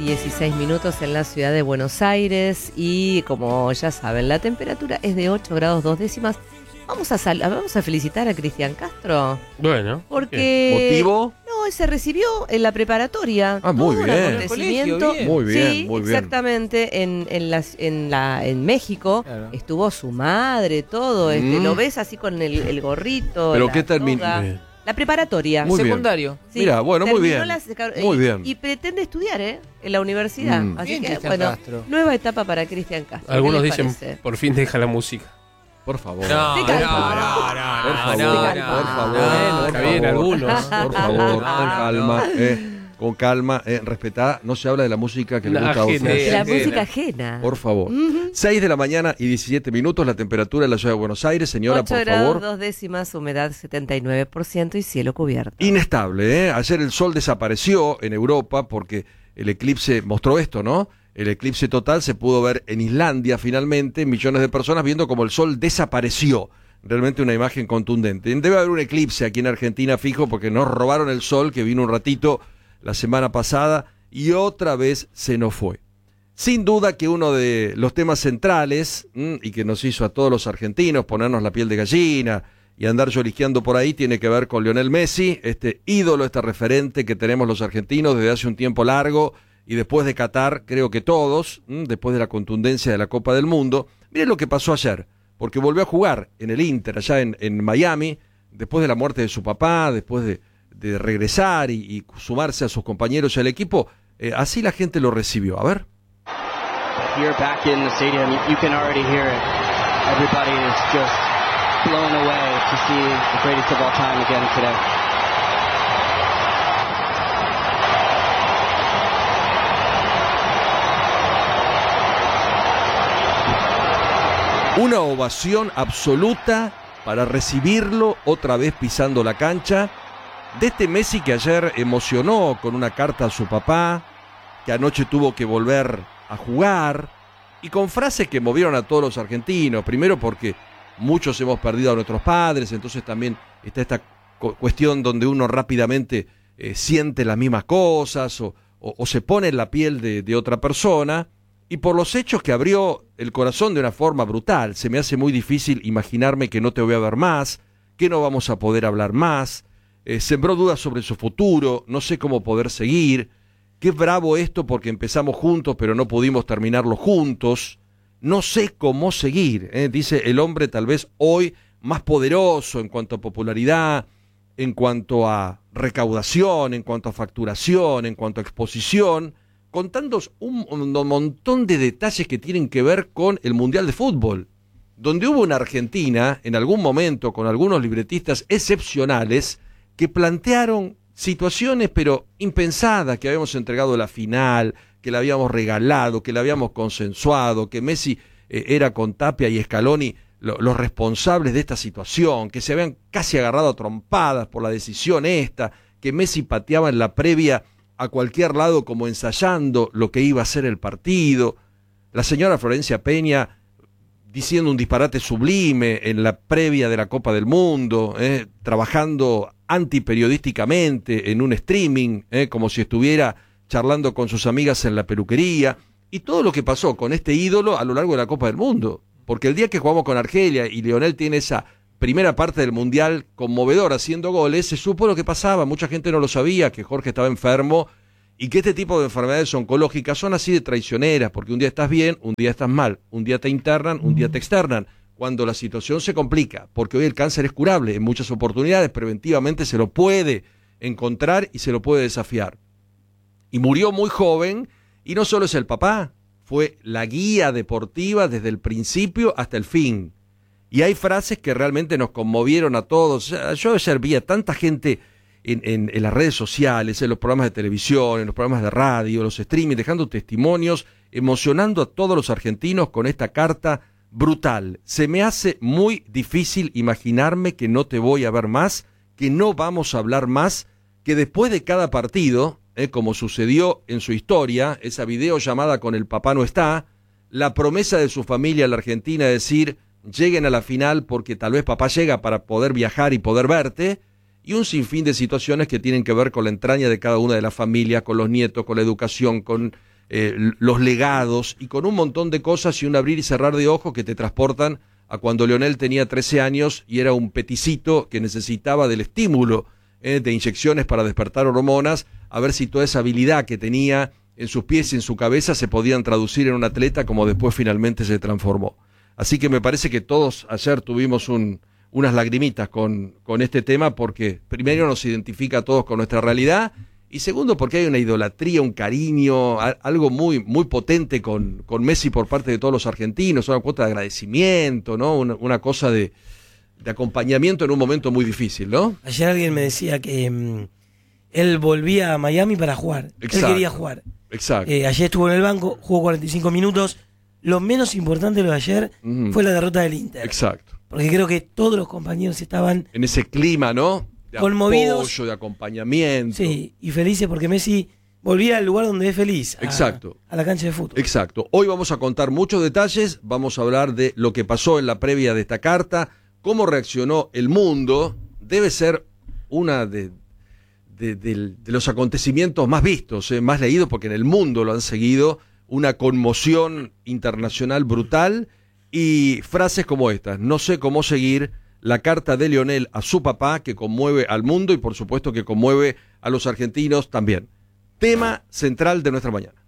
16 minutos en la ciudad de Buenos Aires y como ya saben, la temperatura es de 8 grados 2 décimas. Vamos a felicitar a Cristian Castro. Bueno. Porque... ¿Motivo? No, se recibió en la preparatoria. Ah, muy Todo bien. un acontecimiento. Muy bien, sí, muy bien. Exactamente. En México estuvo su madre, todo. Lo ves así con el gorrito. ¿Pero qué terminó? La preparatoria. Muy secundario. Sí, mira, bueno, muy bien. Muy bien. Y pretende estudiar, en la universidad. Así Bien, que, Cristian bueno, Castro. nueva etapa para Cristian Castro. Algunos ¿Qué les dicen, parece? por fin deja la música. Por favor. No, Por Por Está bien, algunos. Por favor, con calma. Con calma, respetá. No se habla de la música que le gusta a Ajena. ustedes. La Ajena. música ajena. Por favor. 6 de la mañana y 17 minutos, la temperatura en la ciudad de Buenos Aires. Señora, 8 por grados, favor. 2 décimas, humedad 79% y cielo cubierto. Inestable, Ayer el sol desapareció en Europa porque el eclipse mostró esto, ¿no? El eclipse total se pudo ver en Islandia finalmente, millones de personas viendo como el sol desapareció. Realmente una imagen contundente. Debe haber un eclipse aquí en Argentina fijo porque nos robaron el sol que vino un ratito la semana pasada y otra vez se nos fue. Sin duda que uno de los temas centrales y que nos hizo a todos los argentinos ponernos la piel de gallina y andar lloriqueando por ahí tiene que ver con Lionel Messi, este ídolo, este referente que tenemos los argentinos desde hace un tiempo largo y después de Qatar, creo que todos, después de la contundencia de la Copa del Mundo. Miren lo que pasó ayer, porque volvió a jugar en el Inter allá en Miami, después de la muerte de su papá, después de regresar y sumarse a sus compañeros al equipo, así la gente lo recibió. A ver. Here back in the stadium, you can already hear it. Everybody is just blown away to see the greatest of all time again today. Una ovación absoluta para recibirlo otra vez pisando la cancha. De este Messi que ayer emocionó con una carta a su papá, que anoche tuvo que volver a jugar, y con frases que movieron a todos los argentinos. Primero porque muchos hemos perdido a nuestros padres, entonces también está esta cuestión donde uno rápidamente siente las mismas cosas o se pone en la piel de otra persona. Y por los hechos que abrió el corazón de una forma brutal. Se me hace muy difícil imaginarme que no te voy a ver más, que no vamos a poder hablar más. Sembró dudas sobre su futuro, no sé cómo poder seguir. Qué bravo esto porque empezamos juntos pero no pudimos terminarlo juntos. No sé cómo seguir, dice el hombre tal vez hoy más poderoso en cuanto a popularidad, en cuanto a recaudación, en cuanto a facturación, en cuanto a exposición, contando un montón de detalles que tienen que ver con el Mundial de Fútbol, donde hubo una Argentina, en algún momento, con algunos libretistas excepcionales, que plantearon situaciones, pero impensadas, que habíamos entregado la final, que la habíamos regalado, que la habíamos consensuado, que Messi era con Tapia y Scaloni los responsables de esta situación, que se habían casi agarrado a trompadas por la decisión esta, que Messi pateaba en la previa a cualquier lado como ensayando lo que iba a ser el partido. La señora Florencia Peña diciendo un disparate sublime en la previa de la Copa del Mundo, trabajando antiperiodísticamente en un streaming, como si estuviera charlando con sus amigas en la peluquería, y todo lo que pasó con este ídolo a lo largo de la Copa del Mundo. Porque el día que jugamos con Argelia y Lionel tiene esa primera parte del Mundial conmovedora haciendo goles, se supo lo que pasaba, mucha gente no lo sabía, que Jorge estaba enfermo y que este tipo de enfermedades oncológicas son así de traicioneras, porque un día estás bien, un día estás mal, un día te internan, un día te externan, cuando la situación se complica, porque hoy el cáncer es curable en muchas oportunidades, preventivamente se lo puede encontrar y se lo puede desafiar. Y murió muy joven, y no solo es el papá, fue la guía deportiva desde el principio hasta el fin. Y hay frases que realmente nos conmovieron a todos. Yo ayer vi a tanta gente en las redes sociales, en los programas de televisión, en los programas de radio, los streaming, dejando testimonios, emocionando a todos los argentinos con esta carta brutal. Se me hace muy difícil imaginarme que no te voy a ver más, que no vamos a hablar más, que después de cada partido, como sucedió en su historia, esa videollamada con el papá no está, la promesa de su familia a la Argentina de decir lleguen a la final porque tal vez papá llega para poder viajar y poder verte, y un sinfín de situaciones que tienen que ver con la entraña de cada una de las familias, con los nietos, con la educación, con los legados y con un montón de cosas y un abrir y cerrar de ojos que te transportan a cuando Lionel tenía 13 años y era un peticito que necesitaba del estímulo de inyecciones para despertar hormonas, a ver si toda esa habilidad que tenía en sus pies y en su cabeza se podían traducir en un atleta como después finalmente se transformó. Así que me parece que todos ayer tuvimos unas lagrimitas con este tema porque primero nos identifica a todos con nuestra realidad y segundo porque hay una idolatría, un cariño, algo muy, muy potente con Messi por parte de todos los argentinos, una cuota de agradecimiento, ¿no? Una cosa de acompañamiento en un momento muy difícil, ¿no? Ayer alguien me decía que él volvía a Miami para jugar. Exacto. Él quería jugar. Exacto. Ayer estuvo en el banco, jugó 45 minutos. Lo menos importante de lo de ayer fue la derrota del Inter. Exacto. Porque creo que todos los compañeros estaban en ese clima, ¿no? De conmovidos, apoyo, de acompañamiento. Sí, y felices porque Messi volvía al lugar donde es feliz. Exacto. A la cancha de fútbol. Exacto. Hoy vamos a contar muchos detalles, vamos a hablar de lo que pasó en la previa de esta carta, cómo reaccionó el mundo. Debe ser una de los acontecimientos más vistos, más leídos, porque en el mundo lo han seguido, una conmoción internacional brutal y frases como estas: no sé cómo seguir, la carta de Lionel a su papá, que conmueve al mundo y por supuesto que conmueve a los argentinos también. Tema central de nuestra mañana.